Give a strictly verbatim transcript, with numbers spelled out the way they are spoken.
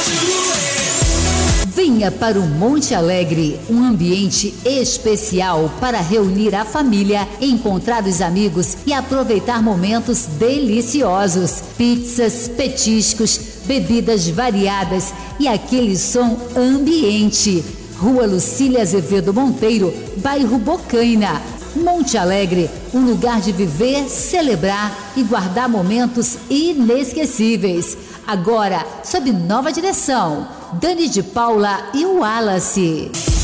Venha para o Monte Alegre, um ambiente especial para reunir a família, encontrar os amigos e aproveitar momentos deliciosos. Pizzas, petiscos, bebidas variadas e aquele som ambiente. Rua Lucília Azevedo Monteiro, bairro Bocaina. Monte Alegre, um lugar de viver, celebrar e guardar momentos inesquecíveis. Agora, sob nova direção, Dani de Paula e o Wallace.